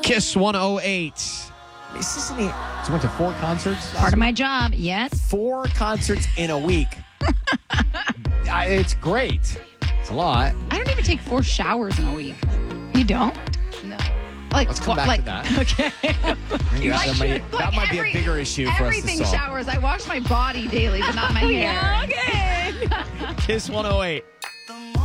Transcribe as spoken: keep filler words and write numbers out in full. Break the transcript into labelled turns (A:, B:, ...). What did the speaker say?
A: Kiss one oh eight.
B: This isn't it. So went to four concerts?
C: Part of my job, yes.
B: Four concerts in a week. I, it's great. It's a lot.
C: I don't even take four showers in a week. You don't? No. Like,
B: Let's come back
C: like,
B: to that.
C: Okay.
B: Yeah,
C: I
B: that, might,
C: should-
B: that
C: like
B: might
C: every-
B: be a bigger issue for us to
C: Everything
B: solve.
C: showers. I wash my body daily, but not my hair.
A: Kiss one oh eight.